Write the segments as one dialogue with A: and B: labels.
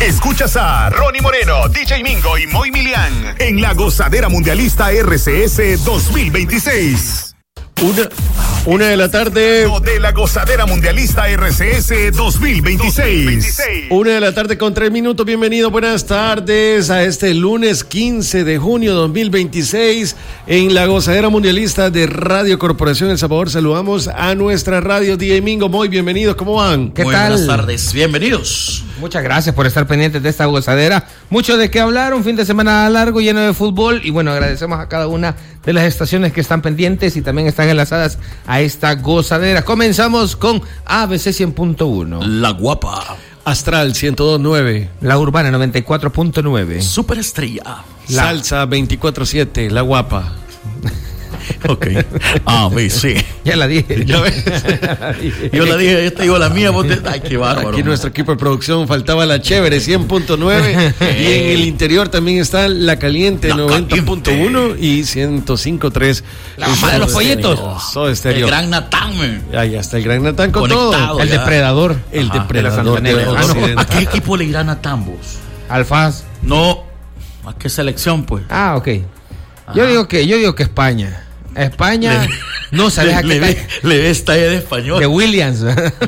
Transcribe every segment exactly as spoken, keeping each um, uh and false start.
A: Escuchas a Ronnie Moreno, D J Mingo y Moy Milian en la Gozadera Mundialista R C S dos mil veintiséis.
B: Una, una de la tarde
A: de la Gozadera Mundialista R C S dos mil veintiséis.
B: Una de la tarde con tres minutos. Bienvenido, buenas tardes a este lunes quince de junio dos mil veintiséis en la Gozadera Mundialista de Radio Corporación El Salvador. Saludamos a nuestra radio D J Mingo. Muy bienvenidos, ¿cómo van?
C: ¿Qué
D: Muy
C: tal?
D: Buenas tardes, bienvenidos.
C: Muchas gracias por estar pendientes de esta gozadera. Mucho de qué hablar, un fin de semana largo, lleno de fútbol. Y bueno, agradecemos a cada una de las estaciones que están pendientes y también están enlazadas a esta gozadera. Comenzamos con A B C cien punto uno.
D: La Guapa.
B: Astral ciento dos punto nueve.
C: La Urbana noventa y cuatro punto nueve.
D: Superestrella.
B: La... Salsa veinticuatro siete. La Guapa.
D: Ok. A, B, C.
C: Ya la dije.
D: ¿Ya ves? Yo la dije, esta digo la mía. Vos te... Ay, qué bárbaro.
B: Aquí nuestro equipo de producción faltaba la Chévere cien punto nueve. Y en el interior también está la Caliente la noventa punto uno y ciento cinco punto tres.
C: La mamá de los pollitos.
B: Soda Stereo.
D: El gran Natán, man.
B: Ahí está el gran Natán con
D: Conectado,
B: todo.
C: El
D: ya.
C: depredador.
B: El
C: Ajá,
B: depredador
C: de la
B: de
C: Santa
B: los
C: Negra. Ah, no.
D: ¿A qué equipo le irán a Tambos?
C: Alfaz.
D: No. ¿A qué selección, pues?
C: Ah, ok. Yo digo que, yo digo que España. España
D: Le-
C: no sabes a
D: le,
C: qué
D: le,
C: tal-
D: le ves talla de español.
C: de Williams.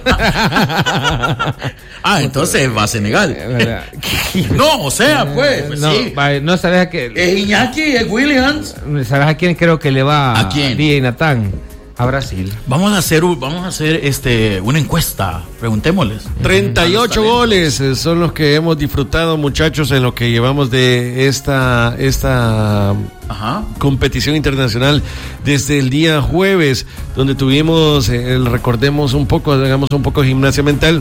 D: Ah, entonces va a Senegal. No, o sea, pues, pues
C: no,
D: sí.
C: va- no sabes a qué.
D: Es Iñaki, es Williams.
C: ¿Sabes a quién creo que le va?
D: ¿A quién?
C: D J Natán. A Brasil.
D: Vamos a hacer, un- vamos a hacer este una encuesta. Preguntémosles.
B: treinta y ocho
D: Talentos.
B: goles eh, son los que hemos disfrutado, muchachos, en lo que llevamos de esta esta
D: Ajá.
B: competición internacional desde el día jueves, donde tuvimos, eh, el- recordemos un poco, hagamos un poco de gimnasia mental,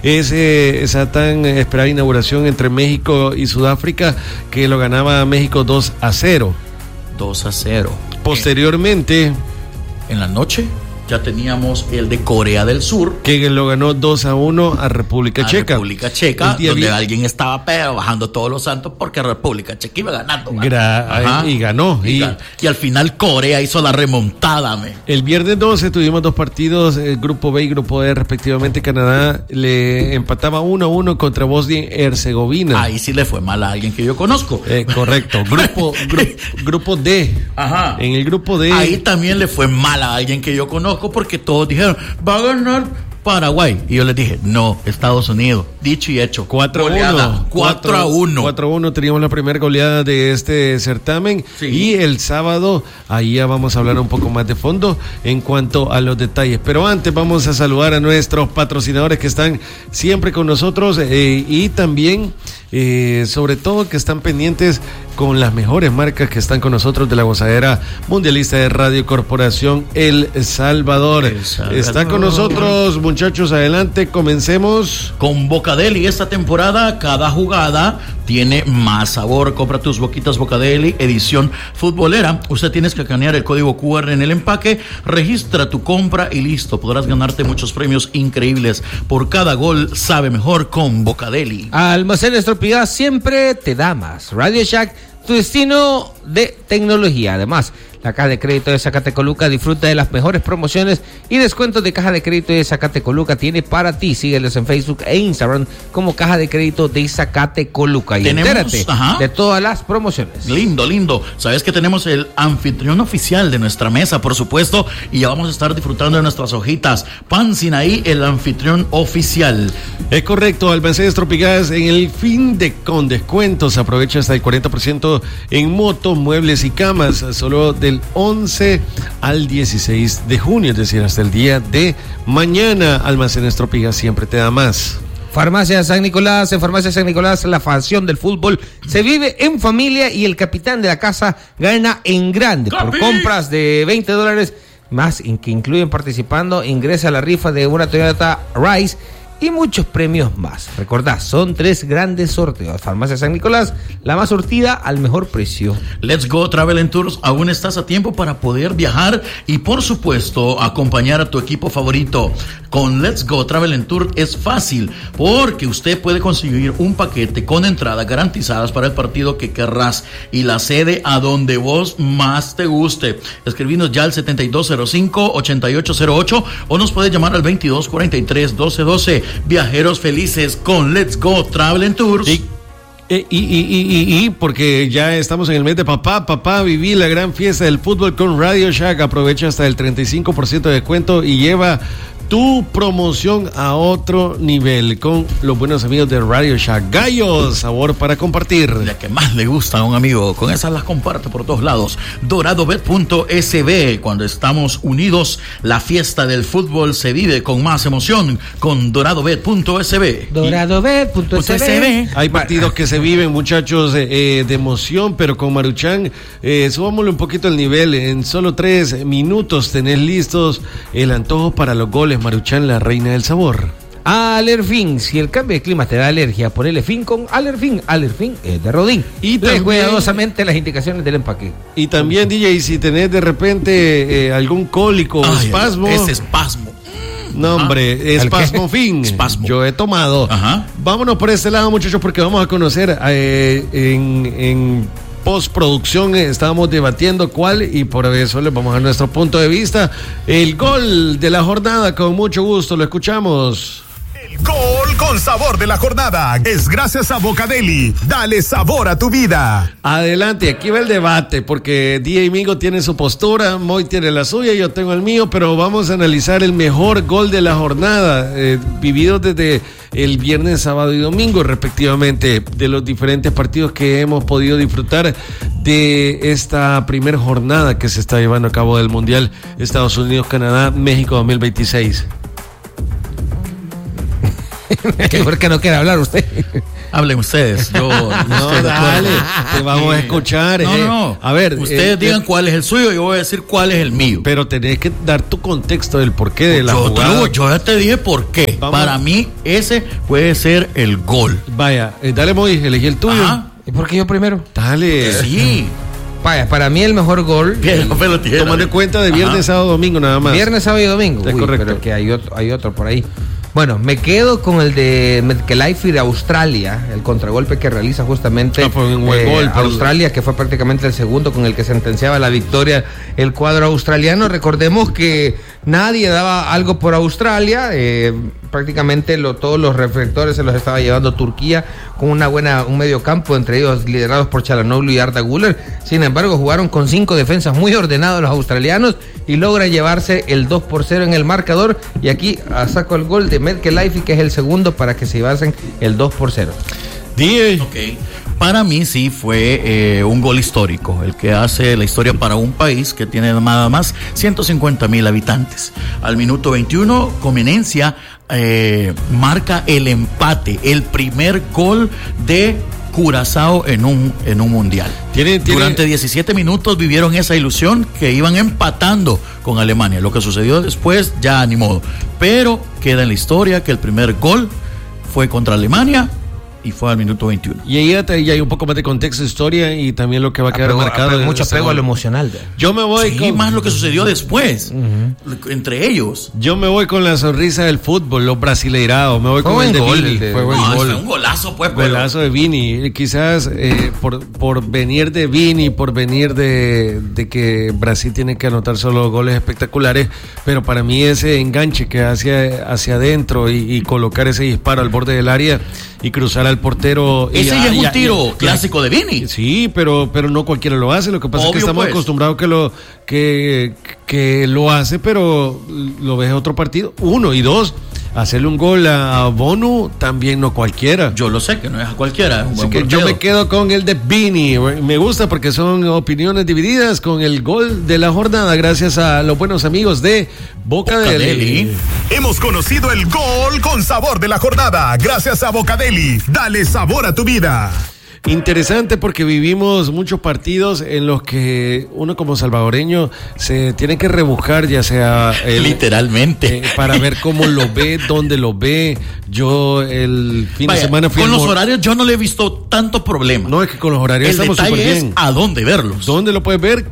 B: ese, esa tan esperada inauguración entre México y Sudáfrica, que lo ganaba México dos a cero.
D: dos a cero.
B: Posteriormente,
D: En la noche ya teníamos el de Corea del Sur.
B: que lo ganó dos a uno a República
D: a
B: Checa.
D: República Checa,
B: El día
D: donde
B: vi-
D: alguien estaba pero bajando todos los santos porque República Checa iba ganando. man.
B: Gra-
D: Ajá.
B: y ganó.
D: Y,
B: Y-
D: gan- y al final Corea hizo la remontada, me.
B: El viernes doce tuvimos dos partidos, el grupo B y grupo D respectivamente. Canadá le empataba uno a uno contra Bosnia y Herzegovina.
D: Ahí sí le fue mal a alguien que yo conozco.
B: Eh, correcto. Grupo, gru- grupo D.
D: Ajá.
B: En el grupo D.
D: Ahí también le fue mal a alguien que yo conozco porque todos dijeron, va a ganar Paraguay. Y yo les dije, no, Estados Unidos. Dicho y hecho.
B: cuatro a
D: Goleada,
B: uno.
D: cuatro a uno.
B: cuatro a uno teníamos la primera goleada de este certamen.
D: Sí.
B: Y el sábado, ahí ya vamos a hablar un poco más de fondo en cuanto a los detalles. Pero antes vamos a saludar a nuestros patrocinadores que están siempre con nosotros eh, y también, eh, sobre todo, que están pendientes con las mejores marcas que están con nosotros de la Gozadera Mundialista de Radio Corporación El Salvador.
D: El Salvador.
B: Está con nosotros, muchachos, adelante, comencemos.
D: Con Bocadeli esta temporada, cada jugada tiene más sabor. Compra tus boquitas Bocadeli, edición futbolera. Usted tienes que escanear el código cu erre en el empaque, registra tu compra y listo. Podrás ganarte muchos premios increíbles. Por cada gol, sabe mejor con Bocadeli.
C: Almacén Estropiedad siempre te da más. Radio Shack, tu destino de tecnología. Además, la Caja de Crédito de Zacatecoluca disfruta de las mejores promociones y descuentos de Caja de Crédito de Zacatecoluca tiene para ti. Síguelos en Facebook e Instagram como Caja de Crédito de Zacatecoluca y
D: Tenemos,
C: entérate
D: ajá.
C: de todas las promociones.
D: Lindo, lindo. Sabes que tenemos el anfitrión oficial de nuestra mesa, por supuesto, y ya vamos a estar disfrutando de nuestras hojitas. Pan Sinaí, el anfitrión oficial.
B: Es correcto, Almacenes Tropigas en el fin de con descuentos. Aprovecha hasta el cuarenta por ciento en motos, muebles y camas. Solo del once al dieciséis de junio, es decir, hasta el día de mañana. Almacenes Tropigas siempre te da más.
C: Farmacia San Nicolás, en Farmacia San Nicolás la pasión del fútbol se vive en familia y el capitán de la casa gana en grande. Por
D: ¡Capi!
C: compras de veinte dólares más, in- que incluyen participando, ingresa a la rifa de una Toyota Rise y muchos premios más. Recordá, son tres grandes sorteos. Farmacia San Nicolás, la más surtida al mejor precio.
D: Let's Go Travel and Tours, aún estás a tiempo para poder viajar y por supuesto acompañar a tu equipo favorito. Con Let's Go Travel and Tour es fácil porque usted puede conseguir un paquete con entradas garantizadas para el partido que querrás y la sede a donde vos más te guste. Escribinos ya al setenta y dos cero cinco, ochenta y ocho cero ocho o nos puede llamar al veintidós cuarenta y tres doce doce. viajeros felices con Let's Go Travel and Tours.
B: Y, y, y, y, y, y porque ya estamos en el mes de papá, papá, viví la gran fiesta del fútbol con Radio Shack. Aprovecha hasta el treinta y cinco por ciento de descuento y lleva tu promoción a otro nivel con los buenos amigos de Radio Shack. Gallos, sabor para compartir.
D: La que más le gusta a un amigo, con esas las comparte por todos lados. Doradobet punto S B. Cuando estamos unidos, la fiesta del fútbol se vive con más emoción con Doradobet punto S B.
C: Doradobet punto S B.
B: Hay partidos que se viven, muchachos, eh, de emoción, pero con Maruchan, eh, subámosle un poquito el nivel. En solo tres minutos tenés listos el antojo para los goles. Maruchan, la reina del sabor.
C: Alerfin, si el cambio de clima te da alergia, ponele fin con Alerfin. Alerfin es de Rodín. Y lee cuidadosamente las indicaciones del empaque.
B: Y también, D J, si tenés de repente eh, algún cólico o espasmo.
D: Ese espasmo.
B: No, hombre, espasmo fin.
D: Espasmo.
B: Yo he tomado.
D: Ajá.
B: Vámonos por este lado, muchachos, porque vamos a conocer eh, en... en postproducción eh, estábamos debatiendo cuál, y por eso les vamos a nuestro punto de vista. El gol de la jornada, con mucho gusto, lo escuchamos.
A: El gol con sabor de la jornada es gracias a Bocadeli. Dale sabor a tu vida.
B: Adelante, aquí va el debate, porque D J Mingo tiene su postura, Moy tiene la suya, yo tengo el mío, pero vamos a analizar el mejor gol de la jornada, eh, vivido desde el viernes, sábado y domingo, respectivamente, de los diferentes partidos que hemos podido disfrutar de esta primera jornada que se está llevando a cabo del Mundial Estados Unidos, Canadá, México dos mil veintiséis.
C: ¿Por qué no quiere hablar usted?
D: Hablen ustedes. Yo
B: no, dale, te vamos a escuchar.
D: No,
B: eh.
D: no, no.
B: A ver,
D: ustedes
B: eh,
D: digan
B: eh,
D: cuál es el suyo y yo voy a decir cuál es el mío.
B: Pero tenés que dar tu contexto del porqué de la
D: yo,
B: jugada.
D: Yo, yo ya te dije por qué.
B: Vamos.
D: Para mí, ese puede ser el gol.
B: Vaya, eh, dale, Moy, elegí el tuyo.
D: Ajá.
C: ¿Y por qué yo primero?
B: Dale.
D: Sí.
C: Vaya, para mí el mejor gol.
D: Piedra, papel o tijera.
B: Tomando en cuenta de viernes,
D: Ajá.
B: sábado, domingo, nada más.
C: Viernes, sábado y domingo.
B: Es
C: Uy,
B: correcto.
C: pero que hay otro, hay otro por ahí. Bueno, me quedo con el de Metcalfe de Australia, el contragolpe que realiza justamente
B: Ah, fue un buen
C: eh,
B: gol, por-
C: Australia, que fue prácticamente el segundo con el que sentenciaba la victoria el cuadro australiano. Recordemos que nadie daba algo por Australia, eh, prácticamente lo, todos los reflectores se los estaba llevando Turquía con una buena, un medio campo, entre ellos liderados por Çalhanoğlu y Arda Güler. Sin embargo, jugaron con cinco defensas muy ordenados los australianos y logran llevarse el dos por cero en el marcador. Y aquí ah, saco el gol de Metcalfe, que es el segundo, para que se llevasen el dos por cero.
B: D J.
D: Ok. Para mí sí fue eh, un gol histórico, el que hace la historia para un país que tiene nada más ciento cincuenta mil habitantes. Al minuto veintiuno, Comenencia eh, marca el empate, el primer gol de Curazao en un, en un mundial.
B: Tiene- tiene-
D: Durante diecisiete minutos vivieron esa ilusión que iban empatando con Alemania. Lo que sucedió después ya ni modo. Pero queda en la historia que el primer gol fue contra Alemania y fue al minuto veintiuno.
B: Y ahí ya, te- ya hay un poco más de contexto, historia y también lo que va a quedar
C: Apego-
B: marcado.
C: apego-
B: en
C: mucho
B: ese
C: apego a
B: gol.
C: lo emocional.
B: Yo me voy
D: Sí,
B: con
D: más lo que sucedió después, entre ellos.
B: Yo me voy con la sonrisa del fútbol, los brasileirados. Me voy
C: Fue
B: con el
C: buen
B: de
C: gol,
B: Vini.
C: el de-
B: Fue buen
D: No,
B: gol.
D: fue un golazo, pues. pero-
B: Golazo de Vini. Quizás eh, por, por venir de Vini, por venir de, de que Brasil tiene que anotar solo goles espectaculares, pero para mí ese enganche que hacia, hacia adentro y, y colocar ese disparo al borde del área y cruzar al portero. y
D: Ese
B: a-
D: ya es
B: y
D: un
B: a-
D: tiro
B: y a-
D: clásico de Vini.
B: Sí, pero, pero no cualquiera lo hace. Lo que pasa es que
D: Obvio,
B: estamos
D: pues.
B: acostumbrados que lo, que, que lo hace, pero lo ves en otro partido. Uno y dos, hacerle un gol a Bonu también no cualquiera.
D: Yo lo sé, que no es a cualquiera. Es un
B: Así
D: buen
B: que yo
D: portero.
B: me quedo con el de Vini. Me gusta porque son opiniones divididas con el gol de la jornada, gracias a los buenos amigos de Bocadeli.
D: Bocadeli.
A: Hemos conocido el gol con sabor de la jornada gracias a Bocadeli. Dale sabor a tu vida.
B: Interesante porque vivimos muchos partidos en los que uno como salvadoreño se tiene que rebuscar, ya sea el-
D: Literalmente.
B: eh, para ver cómo lo ve, dónde lo ve. Yo el fin
D: Vaya,
B: de semana fui
D: con
B: al
D: los
B: mor-
D: horarios yo no le he visto tanto problema.
B: No, es que con los horarios
D: El
B: estamos
D: detalle
B: súper
D: es
B: bien.
D: a dónde verlos.
B: ¿Dónde lo puedes ver?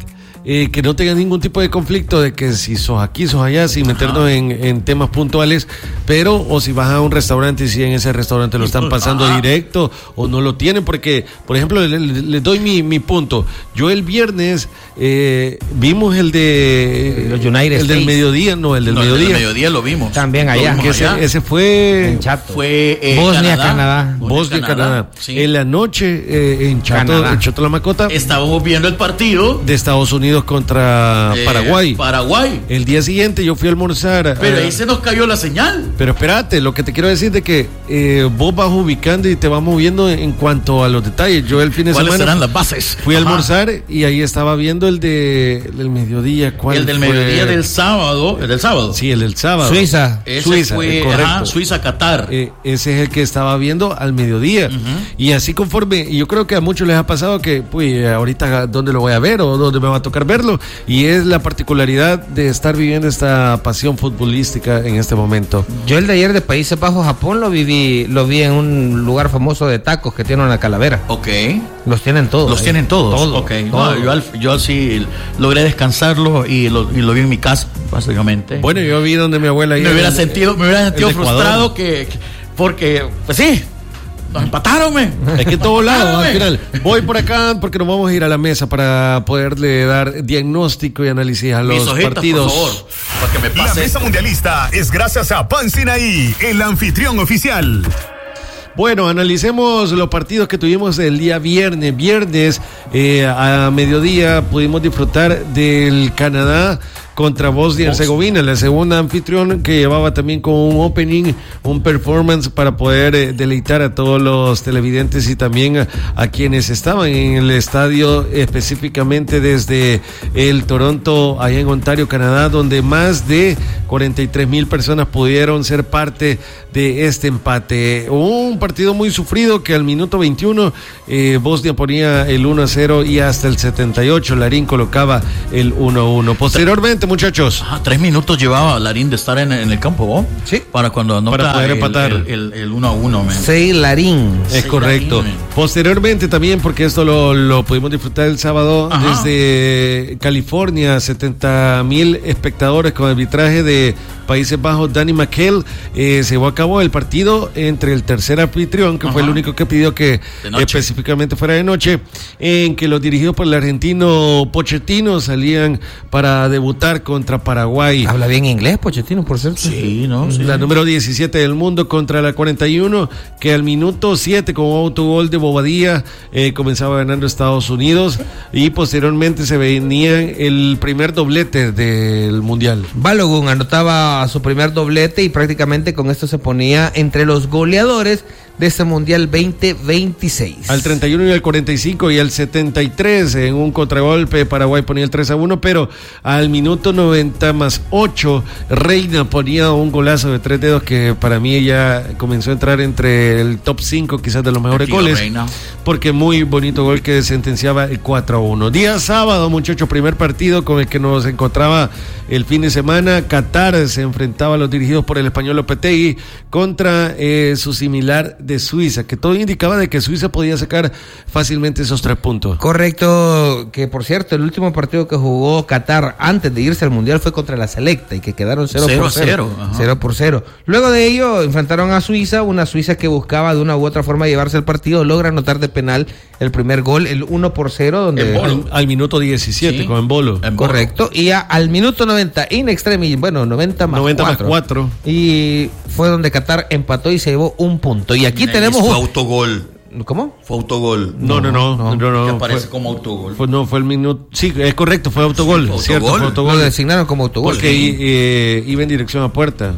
B: eh, que no tengan ningún tipo de conflicto de que si sos aquí, sos allá, sin meternos en, en temas puntuales, pero o si vas a un restaurante y si en ese restaurante lo están pasando Ajá. directo o no lo tienen, porque, por ejemplo, les le, le doy mi, mi punto. Yo el viernes eh, vimos el de
C: los United
B: el del
C: States.
B: mediodía, no, el del
D: no,
B: mediodía.
D: El del mediodía lo vimos.
C: También allá.
B: Que ese, ese fue
C: en Chato.
D: Fue eh,
C: Bosnia,
D: Canadá.
C: Canadá.
B: Bosnia, Canadá. Canadá.
D: Sí.
B: En la noche eh, en Chato,
C: Canadá.
B: en Chato la Macota.
D: Estábamos viendo el partido
B: de Estados Unidos contra
D: eh,
B: Paraguay.
D: Paraguay.
B: El día siguiente yo fui a almorzar.
D: Pero
B: a,
D: ahí se nos cayó la señal.
B: Pero espérate, lo que te quiero decir de que eh, vos vas ubicando y te vas moviendo en cuanto a los detalles. Yo el fin de
D: ¿Cuáles
B: semana
D: serán las bases?
B: fui a
D: Ajá.
B: almorzar y ahí estaba viendo el de el del mediodía. ¿Cuál
D: El del
B: fue?
D: mediodía del sábado. El del sábado.
B: Sí, el del sábado.
C: Suiza.
D: Ese
B: Suiza,
D: fue,
B: eh, correcto.
D: ajá, Suiza-Qatar.
B: Eh, ese es el que estaba viendo al mediodía. Uh-huh. Y así conforme, y yo creo que a muchos les ha pasado que, pues, ahorita dónde lo voy a ver o dónde me va a tocar verlo. Y es la particularidad de estar viviendo esta pasión futbolística en este momento.
C: Yo el de ayer de Países Bajos, Japón, lo viví, lo vi en un lugar famoso de tacos que tiene una calavera.
D: Ok.
C: Los tienen todos.
D: Los
C: ahí.
D: tienen todos.
C: Todo,
D: ok.
C: todo.
D: No, yo, al, yo sí logré descansarlo y lo, y lo vi en mi casa, básicamente.
B: Bueno, yo vi donde mi abuela...
D: me hubiera
B: en,
D: sentido, me hubiera sentido frustrado que, que, porque, pues sí, nos empataron, me.
B: Es que en todos lados, al final, voy por acá porque nos vamos a ir a la mesa para poderle dar diagnóstico y análisis a los
D: Mis hojitas,
B: partidos.
D: por favor, para que me pase.
A: La mesa mundialista es gracias a Pan Sinaí, el anfitrión oficial.
B: Bueno, analicemos los partidos que tuvimos el día viernes. Viernes eh, a mediodía pudimos disfrutar del Canadá contra Bosnia y Herzegovina, la segunda anfitrión que llevaba también con un opening, un performance para poder eh, deleitar a todos los televidentes y también a, a quienes estaban en el estadio, específicamente desde el Toronto, allá en Ontario, Canadá, donde más de cuarenta y tres mil personas pudieron ser parte de este empate. Un partido muy sufrido que al minuto veintiuno eh, Bosnia ponía el uno a cero y hasta el setenta y ocho Larín colocaba el uno a uno. Posteriormente, muchachos.
D: Ajá, tres minutos llevaba Larín de estar en, en el campo, ¿vos?
C: Sí.
D: Para cuando anota
B: Para poder
D: el,
B: empatar.
D: El, el, el uno a uno, man.
C: Seis Larín.
B: Es
D: Sí,
B: correcto.
D: Larín.
B: Posteriormente también, porque esto lo, lo pudimos disfrutar el sábado,
D: Ajá.
B: desde California, setenta mil espectadores con arbitraje de Países Bajos, Danny McHale, eh, se llevó a cabo el partido entre el tercer anfitrión, que
D: Ajá.
B: fue el único que pidió que específicamente fuera de noche, en que los dirigidos por el argentino Pochettino salían para debutar contra Paraguay.
C: Habla bien inglés, Pochettino, por cierto.
D: Sí, ¿no? Sí.
B: La número diecisiete del mundo contra la cuarenta y uno, que al minuto siete con un autogol de Bobadilla eh, comenzaba ganando Estados Unidos y posteriormente se venía el primer doblete del Mundial.
C: Balogun anotaba su primer doblete y prácticamente con esto se ponía entre los goleadores de este Mundial veinte veintiséis.
B: Al treinta y uno y al cuarenta y cinco y al setenta y tres en un contragolpe Paraguay ponía el tres a uno, pero al minuto noventa más ocho Reina ponía un golazo de tres dedos que para mí ya comenzó a entrar entre el top cinco quizás de los mejores
D: Tío
B: goles,
D: Reina.
B: porque muy bonito gol que sentenciaba el cuatro a uno. Día sábado, muchachos, primer partido con el que nos encontraba el fin de semana. Qatar se enfrentaba a los dirigidos por el español Lopetegui contra eh, su similar de Suiza, que todo indicaba de que Suiza podía sacar fácilmente esos tres puntos.
C: Correcto, que por cierto, el último partido que jugó Qatar antes de irse al Mundial fue contra la Selecta y que quedaron cero por cero. cero por cero. Luego de ello enfrentaron a Suiza, una Suiza que buscaba de una u otra forma llevarse el partido, logra anotar de penal el primer gol, el uno por cero, donde
B: al, al minuto diecisiete, sí, con Embolo.
C: Correcto, y a, al minuto noventa, in extremis, bueno, noventa más cuatro. Y fue donde Qatar empató y se llevó un punto. Y aquí
D: Me
C: tenemos
D: fue
C: un...
D: autogol.
C: ¿Cómo?
D: Fue autogol.
B: No, no, no. no, no, no
D: que aparece
B: fue,
D: como autogol.
B: Fue, no, fue el minuto. Sí, es correcto, fue autogol.
D: Sí, fue
B: cierto,
D: autogol.
B: fue autogol.
C: Lo designaron como autogol.
B: Porque
C: sí.
B: eh, iba en dirección a puerta.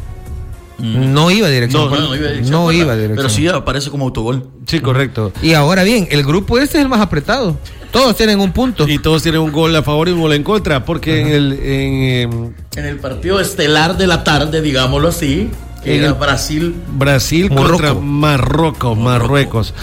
C: No iba a dirección.
B: No,
C: no,
D: no iba a dirección.
C: no iba a dirección.
D: Pero sí aparece como autogol.
B: Sí, correcto.
C: Y ahora bien, el grupo este es el más apretado. Todos tienen un punto.
B: Y todos tienen un gol a favor y un gol en contra. Porque en el. En,
D: en el partido estelar de la tarde, digámoslo así. Que era Brasil.
B: Brasil
C: Morroco.
B: contra Marruecos, Marruecos.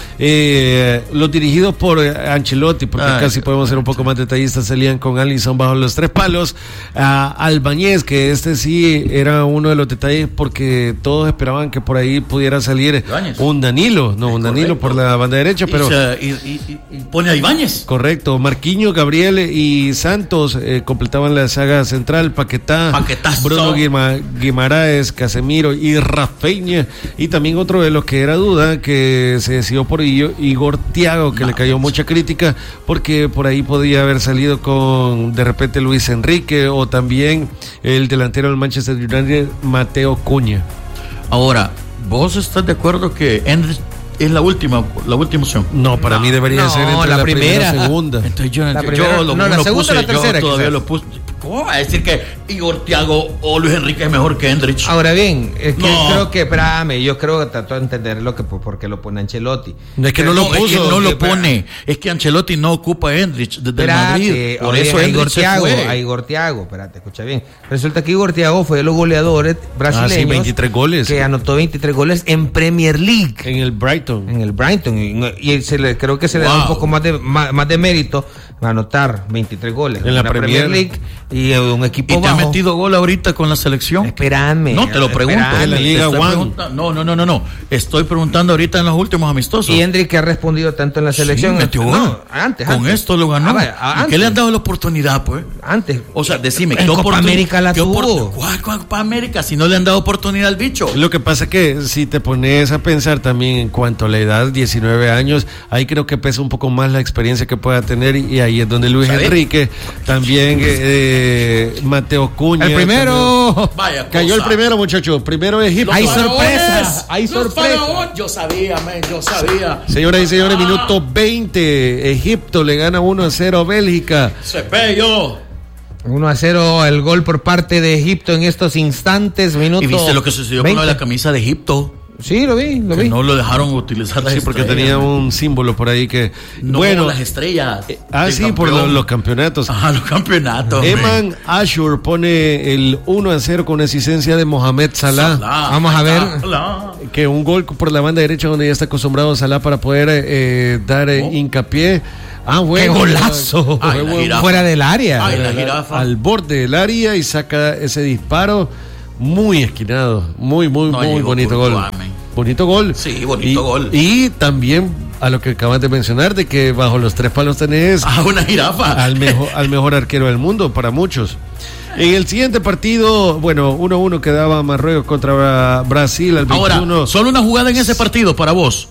B: Eh, los dirigidos por Ancelotti, porque
D: Ay,
B: casi podemos ser un poco más detallistas, salían con Alisson bajo los tres palos. A Albañez, que este sí era uno de los detalles, porque todos esperaban que por ahí pudiera salir
D: Ibáñez.
B: un Danilo, no, un Danilo
D: Correcto.
B: por la banda derecha, pero...
D: Y, se- y- y- y- y pone a Ibáñez.
B: Correcto, Marquinhos, Gabriel y Santos eh, completaban la saga central, Paquetá,
D: Paquetazo.
B: Bruno Guima- Guimaraes, Casemiro y Rafinha, y también otro de los que era duda, que se decidió por Igor, Igor Thiago, que
D: No,
B: le cayó mucha crítica, porque por ahí podía haber salido con de repente Luis Enrique, o también el delantero del Manchester United, Mateo Cunha.
D: Ahora, ¿vos estás de acuerdo que Endrich es la última, la última opción?
B: No, para mí debería
C: no,
B: ser entre
C: la
B: la, primera y
C: primera.
B: la segunda.
D: Entonces yo,
C: La
D: yo
C: primera-
D: lo,
C: no, la
D: lo
C: segunda
D: puse,
C: o la tercera,
D: yo todavía
C: quizás.
D: lo puse. ¿Cómo va a decir que Igor Thiago o Luis Enrique es mejor que Endrich?
C: Ahora bien, es que
D: No.
C: creo que, espérame, yo creo que trató de entender lo que por qué lo pone Ancelotti.
B: No es que
C: Pero
B: no lo
D: No, es que
B: puso,
D: no lo
C: que-
D: pone. Es que Ancelotti no ocupa a Endrich desde el
C: Espérate,
D: Madrid. Por
C: oye,
D: eso
C: a Igor
D: Endrich se
C: Thiago,
D: fue.
C: a Igor Thiago, espérate, escucha bien. Resulta que Igor Thiago fue de los goleadores brasileños.
B: Ah, sí, veintitrés goles.
C: Que anotó veintitrés goles en Premier League.
B: En el Brighton.
C: En el Brighton. Y, y se le, creo que se le da
D: Wow.
C: un poco más de, más, más de mérito anotar veintitrés goles
B: En la
C: una
B: Premier.
C: League y en un equipo
D: ¿Y te ha
C: bajo.
D: metido gol ahorita con la selección?
C: Espérame.
D: No, te lo pregunto.
C: espérame.
B: En la
D: Te
B: Liga
D: estoy
B: One.
D: preguntando- No, no, no, no, no. Estoy preguntando ahorita en los últimos amistosos.
C: Y Hendrik, que ha respondido tanto en la selección.
D: Sí, metió gol.
C: No, antes.
D: Con
C: antes.
D: esto lo ganó.
C: Ah, vaya,
D: ¿Y
C: antes.
D: qué le han dado la oportunidad, pues?
C: Antes.
D: O sea, decime,
C: En Copa
D: oportun-
C: América la
D: qué opor-
C: tuvo.
D: ¿Cuál, cuál Copa América? Si no le han dado oportunidad al bicho.
B: Lo que pasa es que si te pones a pensar también en cuanto a la edad, diecinueve años, ahí creo que pesa un poco más la experiencia que pueda tener, y ahí es donde Luis
D: ¿Sabe?
B: Enrique, también eh, Mateo Cuña.
C: El primero.
D: Vaya
B: también- Cayó el
D: cosa.
B: primero, muchachos. Primero Egipto.
C: Hay
D: Los
C: sorpresas,
D: faraones,
C: hay
D: los
C: sorpresas.
D: faraones. Yo sabía, man, yo sabía.
B: Señoras y señores,
D: Ah.
B: minuto veinte. Egipto le gana uno a cero a Bélgica.
D: Se pello.
C: uno a cero el gol por parte de Egipto en estos instantes. Minuto
D: ¿Y viste lo que sucedió con lo de la camisa de Egipto?
C: Sí, lo vi, lo
D: Que
C: vi.
D: no lo dejaron utilizar las
B: Sí, porque
D: estrellas.
B: tenía un símbolo por ahí que.
D: No,
B: bueno.
D: las estrellas.
B: eh, ah,
D: del
B: sí, por
D: campeón.
B: lo- los campeonatos.
D: Ajá, los campeonatos.
B: Eman Ashur pone el uno a cero con asistencia de Mohamed Salah.
C: Vamos a ver.
D: Salah.
B: Que un gol por la banda derecha donde ya está acostumbrado Salah para poder eh, dar eh,
D: Oh.
B: hincapié. Ah,
C: ¡Qué
B: bueno.
C: golazo!
D: Ay,
B: Fue
D: la
B: buen-
D: jirafa.
C: Fuera del área.
D: Ay, la
B: al-
D: jirafa.
B: al borde del área y saca ese disparo muy esquinado. Muy, muy,
D: No
B: muy
D: llegó
B: bonito
D: Courtois,
B: gol.
D: man.
B: Bonito gol.
D: Sí, bonito
B: Y-
D: gol.
B: Y también a lo que acabas de mencionar, de que bajo los tres palos tenés
D: Ah, una jirafa.
B: al mejor, al mejor arquero del mundo para muchos. En el siguiente partido, bueno, uno a uno quedaba Marruecos contra Brasil al
D: Ahora,
B: veintiuno.
D: solo una jugada en ese partido para vos.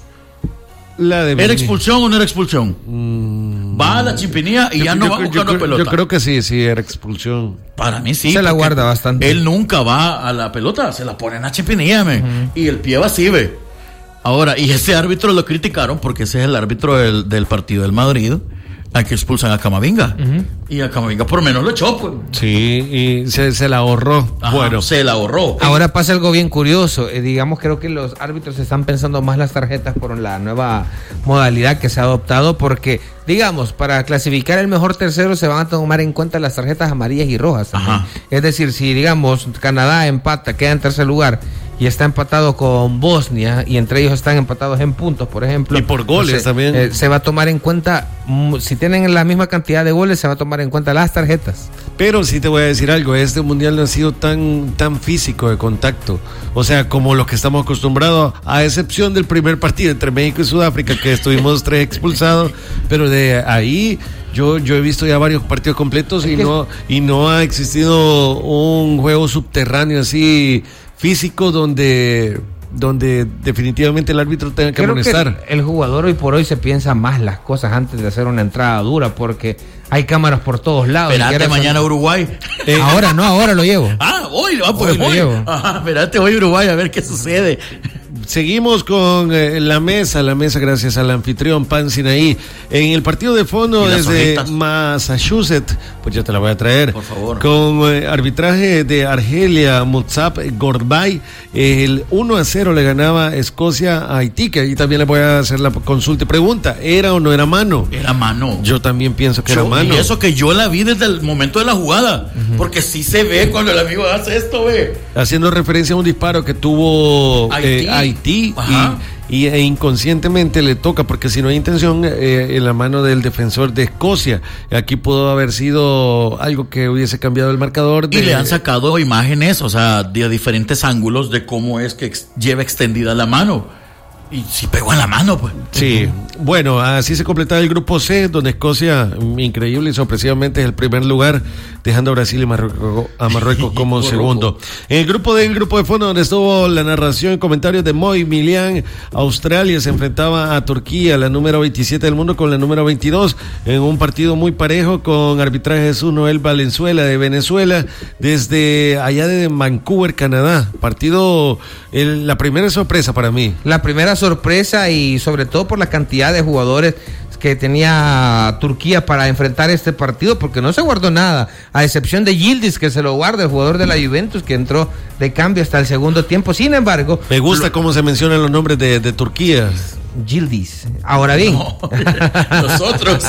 B: La de
D: ¿Era
B: Vini.
D: expulsión o no era expulsión? Va a la chimpinía y
B: Yo-
D: ya no
B: yo-
D: va
B: yo
D: buscando
B: creo-
D: pelota.
B: Yo creo que sí, sí, era expulsión.
D: Para mí sí.
C: Se la
D: porque
C: guarda bastante.
D: Él nunca va a la pelota, se la pone en la chimpinía, men, y el pie va así, ve. Ahora, y ese árbitro lo criticaron porque ese es el árbitro del, del partido del Madrid, al que expulsan a Camavinga. Y a Camavinga por menos lo echó, pues.
B: Sí, y se, se la ahorró.
D: Ajá,
B: bueno,
D: se la ahorró.
C: Ahora pasa algo bien curioso. Eh, digamos, creo que los árbitros están pensando más las tarjetas por la nueva modalidad que se ha adoptado, porque, digamos, para clasificar el mejor tercero se van a tomar en cuenta las tarjetas amarillas y rojas también.
D: Ajá.
C: Es decir, si, digamos, Canadá empata, queda en tercer lugar y está empatado con Bosnia, y entre ellos están empatados en puntos, por ejemplo.
B: Y por goles
C: Entonces,
B: también.
C: eh, se va a tomar en cuenta, mm, si tienen la misma cantidad de goles, se va a tomar en cuenta las tarjetas.
B: pero sí te voy a decir algo, este mundial no ha sido tan, tan físico de contacto, o sea, como los que estamos acostumbrados, a excepción del primer partido entre México y Sudáfrica, que estuvimos tres expulsados, pero de ahí yo, yo he visto ya varios partidos completos y
C: que-
B: no, y no ha existido un juego subterráneo así físico donde, donde definitivamente el árbitro tenga que
C: Creo
B: amonestar.
C: que el, el jugador hoy por hoy se piensa más las cosas antes de hacer una entrada dura, porque hay cámaras por todos lados.
D: Esperate
C: Y quieras-
D: mañana Uruguay.
C: Eh, ahora no, ahora lo llevo.
D: Ah, hoy, ah, pues
C: Hoy lo
D: hoy.
C: llevo.
D: Ajá, espérate hoy Uruguay a ver qué sucede.
B: Seguimos con eh, la mesa, la mesa gracias al anfitrión Pan Sinaí. En el partido de fondo
D: Y las
B: desde
D: hojitas.
B: Massachusetts, pues ya te la voy a traer.
D: Por favor.
B: Con eh, arbitraje de Argelia, Mutsap Gorbay, el uno a cero le ganaba Escocia a Haití, que ahí también le voy a hacer la consulta y pregunta, ¿era o no era mano?
D: Era mano.
B: Yo también pienso que
D: Yo-
B: era mano.
D: Y eso que yo la vi desde el momento de la jugada. Porque sí se ve cuando el amigo hace esto, ve.
B: haciendo referencia a un disparo que tuvo Haití, eh, Haití y, y e inconscientemente le toca, porque si no hay intención, eh, en la mano del defensor de Escocia. Aquí pudo haber sido algo que hubiese cambiado el marcador. De...
D: Y le han sacado imágenes, o sea, de diferentes ángulos de cómo es que ex- lleva extendida la mano. Y si pegó en la mano, pues.
B: Sí, bueno, así se completaba el grupo C, donde Escocia, increíble y sorpresivamente, es el primer lugar, dejando a Brasil y Marruecos, a Marruecos como segundo. En el grupo D, el grupo de fondo, donde estuvo la narración y comentarios de Moy Milian, Australia se enfrentaba a Turquía, la número veintisiete del mundo, con la número veintidós, en un partido muy parejo, con arbitraje de Jesús Noel Valenzuela de Venezuela, desde allá de Vancouver, Canadá. Partido, el, la primera sorpresa para mí.
C: La primera sorpresa, y sobre todo por la cantidad de jugadores que tenía Turquía para enfrentar este partido, porque no se guardó nada, a excepción de Yildiz, que se lo guarda, el jugador de la Juventus, que entró de cambio hasta el segundo tiempo. Sin embargo,
B: me gusta lo... cómo se mencionan los nombres de, de Turquía.
C: Yildiz. Ahora bien,
D: no, nosotros.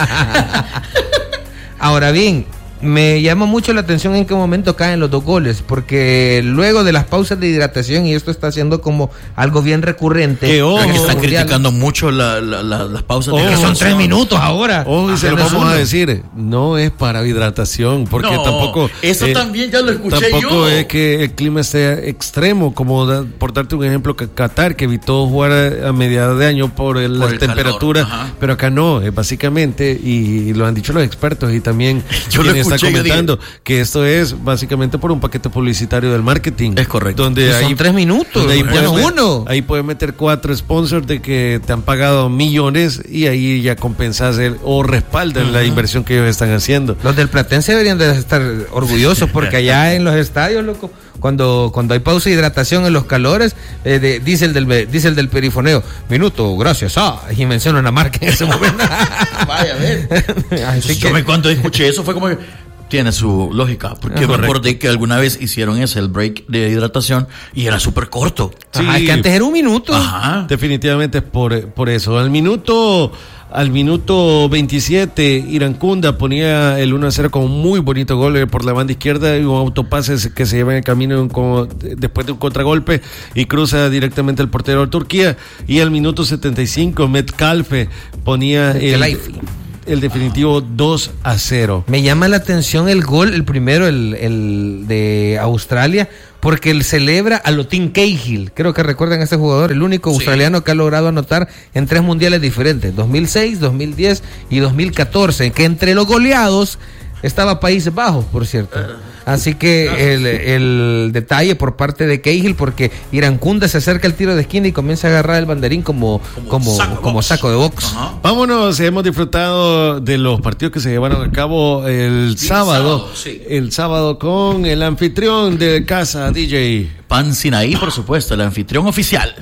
C: Ahora bien, me llama mucho la atención en qué momento caen los dos goles, porque luego de las pausas de hidratación, y esto está siendo como algo bien recurrente.
B: Que ojo,
D: que están criticando mucho la, la, la, las pausas
C: ojo,
D: de hidratación.
C: Que son tres minutos ahora.
B: Ojo, y se lo vamos uno. a decir, no es para hidratación, porque
D: no,
B: tampoco...
D: Eso eh, también ya lo escuché
B: tampoco
D: yo.
B: Tampoco es que el clima sea extremo, como da, por darte un ejemplo, Qatar, que evitó jugar a, a mediados de año por, el, por la temperatura, pero acá no, es básicamente, y, y lo han dicho los expertos, y también
D: yo
B: quien
D: lo escuché,
B: está comentando, que esto es básicamente por un paquete publicitario del marketing.
D: Es correcto.
B: Donde
C: son
B: ahí,
C: tres minutos,
B: ahí puedes,
C: uno.
B: Ahí puedes meter cuatro sponsors de que te han pagado millones y ahí ya compensas el, o respaldan uh-huh. la inversión que ellos están haciendo.
C: Los del Platense deberían de estar orgullosos, porque allá en los estadios, loco, cuando cuando hay pausa de hidratación en los calores, eh, de, dice el del dice el del perifoneo, minuto, gracias, ah, y menciona una marca en ese momento.
D: Vaya a ver. Así yo que... me cuando escuché eso fue como que tiene su lógica, porque me acordé que alguna vez hicieron ese, el break de hidratación, y era súper corto.
C: Sí. Ajá, es que antes era un minuto.
B: Ajá. Definitivamente es por, por eso. Al minuto... Al minuto veintisiete, Irankunda ponía el uno a cero con un muy bonito gol por la banda izquierda y un autopase que se lleva en el camino con, después de un contragolpe y cruza directamente al portero de Turquía. Y al minuto setenta y cinco, Metcalfe ponía el, el definitivo dos a cero.
C: Me llama la atención el gol, el primero, el, el de Australia, porque él celebra a lo Tim Cahill. Creo que recuerdan a este jugador, el único sí. australiano que ha logrado anotar en tres mundiales diferentes, dos mil seis, dos mil diez y dos mil catorce, que entre los goleados estaba Países Bajos, por cierto. Así que el, el detalle por parte de Cahill, porque Irankunda se acerca al tiro de esquina y comienza a agarrar el banderín como, como, como, saco, como saco de box.
B: Uh-huh. Vámonos, hemos disfrutado de los partidos que se llevaron a cabo el sí, sábado, sábado sí. el sábado con el anfitrión de casa, D J
D: Pan Sinaí, por supuesto, el anfitrión oficial.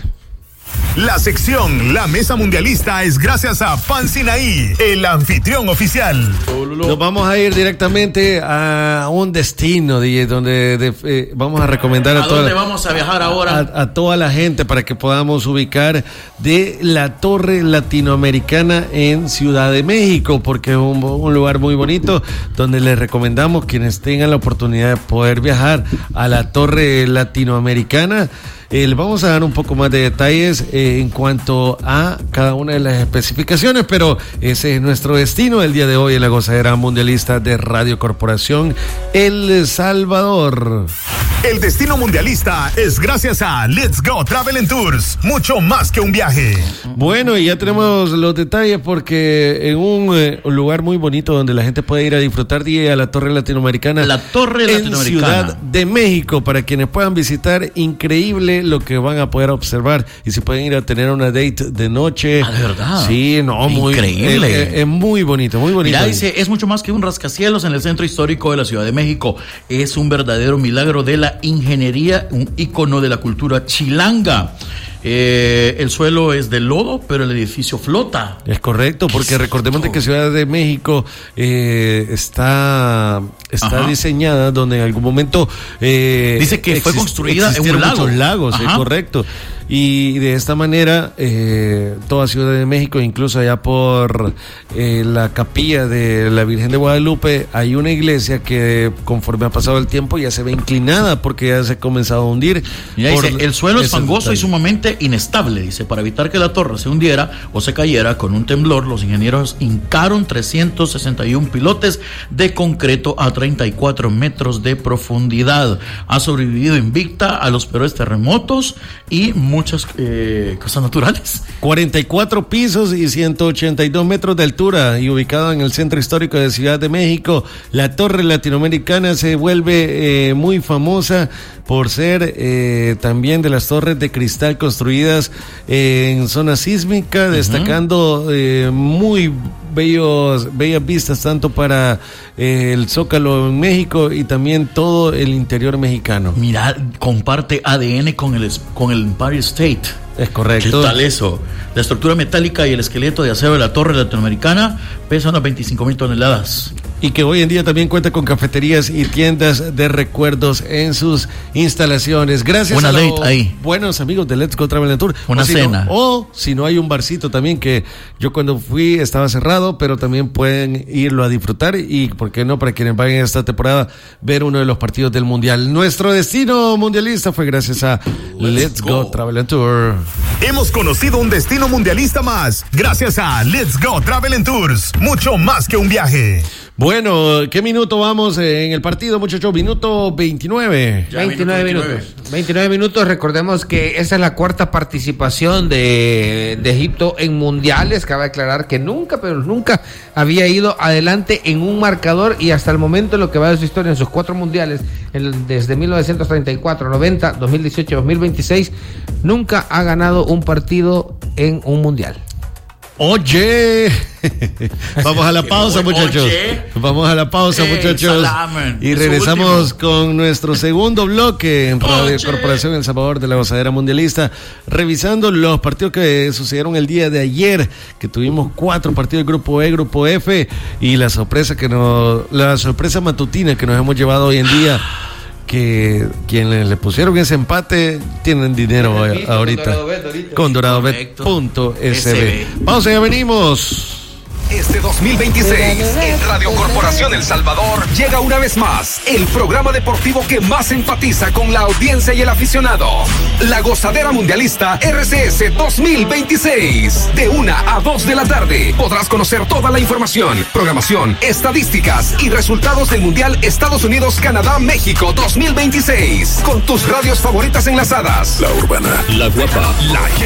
A: La sección La Mesa Mundialista es gracias a Pan Sinaí, el anfitrión oficial.
B: Nos vamos a ir directamente a un destino, D J, donde de, eh, vamos a recomendar a,
D: ¿A
B: toda
D: dónde vamos a viajar ahora?
B: A, a toda la gente para que podamos ubicar de la Torre Latinoamericana en Ciudad de México, porque es un, un lugar muy bonito donde les recomendamos quienes tengan la oportunidad de poder viajar a la Torre Latinoamericana. Eh, les vamos a dar un poco más de detalles eh, en cuanto a cada una de las especificaciones, pero ese es nuestro destino el día de hoy en la gozadera mundialista de Radio Corporación El Salvador.
A: El destino mundialista es gracias a Let's Go Travel and Tours, mucho más que un viaje.
B: Bueno, y ya tenemos los detalles porque en un, eh, un lugar muy bonito donde la gente puede ir a disfrutar día a la Torre Latinoamericana.
D: La Torre Latinoamericana.
B: En Ciudad de México, para quienes puedan visitar, increíble lo que van a poder observar, y si pueden ir a tener una date de noche.
D: Ah, ¿de verdad?
B: Sí, no, muy
D: increíble.
B: Es, es, es muy bonito, muy bonito.
D: Mira, dice, es mucho más que un rascacielos en el centro histórico de la Ciudad de México. Es un verdadero milagro de la ingeniería, un ícono de la cultura chilanga. Eh, el suelo es de lodo, pero el edificio flota.
B: Es correcto, porque recordemos de que Ciudad de México eh, está está Ajá. diseñada donde en algún momento eh,
D: dice que fue construida en un lago.
B: Muchos lagos, es correcto. y de esta manera eh, toda Ciudad de México, incluso allá por eh, la capilla de la Virgen de Guadalupe, hay una iglesia que conforme ha pasado el tiempo ya se ve inclinada porque ya se ha comenzado a hundir.
D: Mira,
B: por
D: dice, el suelo es fangoso
B: detalle.
D: y sumamente inestable, dice, para evitar que la torre se hundiera o se cayera con un temblor, los ingenieros hincaron trescientos sesenta y uno pilotes de concreto a treinta y cuatro metros de profundidad. Ha sobrevivido invicta a los peores terremotos y muchas eh, cosas naturales.
B: cuarenta y cuatro pisos y ciento ochenta y dos metros de altura y ubicado en el centro histórico de Ciudad de México, la torre latinoamericana se vuelve eh, muy famosa por ser eh, también de las torres de cristal construidas eh, en zona sísmica, uh-huh. destacando eh, muy bellos, bellas vistas tanto para eh, el Zócalo en México y también todo el interior mexicano.
D: Mira, comparte A D N con el, con el Empire State.
B: Es correcto.
D: ¿Qué tal eso? La estructura metálica y el esqueleto de acero de la torre latinoamericana pesan unas veinticinco mil toneladas.
B: Y que hoy en día también cuenta con cafeterías y tiendas de recuerdos en sus instalaciones. Gracias
D: Una
B: a los
D: date ahí.
B: buenos amigos de Let's Go Travel and Tour.
D: Una
B: o si
D: cena.
B: No, o si no hay un barcito también que yo cuando fui estaba cerrado, pero también pueden irlo a disfrutar y, ¿por qué no? Para quienes vayan esta temporada, ver uno de los partidos del Mundial. Nuestro destino mundialista fue gracias a Let's, Let's Go. Go Travel and Tour.
A: Hemos conocido un destino mundialista más gracias a Let's Go Travel and Tours. Mucho más que un viaje.
B: Bueno, ¿qué minuto vamos en el partido, muchachos? Minuto veintinueve.
C: Ya, veintinueve minutos. veintinueve minutos. Recordemos que esa es la cuarta participación de, de Egipto en mundiales. Cabe aclarar que nunca, pero nunca había ido adelante en un marcador y hasta el momento lo que va de su historia en sus cuatro mundiales, el, desde mil novecientos treinta y cuatro, noventa, dos mil dieciocho, dos mil veintiséis, nunca ha ganado un partido en un mundial.
B: Oye, vamos a la pausa, muchachos.
D: Oye.
B: Vamos a la pausa,
D: Hey,
B: muchachos.
D: salamen.
B: Y
D: Es
B: regresamos
D: último.
B: con nuestro segundo bloque en Radio
D: Oye.
B: Corporación El Salvador de la Gozadera Mundialista, revisando los partidos que sucedieron el día de ayer, que tuvimos cuatro partidos del Grupo E, Grupo F, y la sorpresa que nos, la sorpresa matutina que nos hemos llevado hoy en día. Que quienes le pusieron ese empate tienen dinero
C: Tienen visto
B: ahorita
C: con Doradobet ahorita.
B: con doradobet punto s b. Pausa, ya venimos.
A: Este dos mil veintiséis, en Radio Corporación El Salvador, llega una vez más el programa deportivo que más enfatiza con la audiencia y el aficionado. La Gozadera Mundialista R C S dos mil veintiséis. De una a dos de la tarde podrás conocer toda la información, programación, estadísticas y resultados del Mundial Estados Unidos-Canadá-México dos mil veintiséis. Con tus radios favoritas enlazadas. La Urbana, La Guapa, La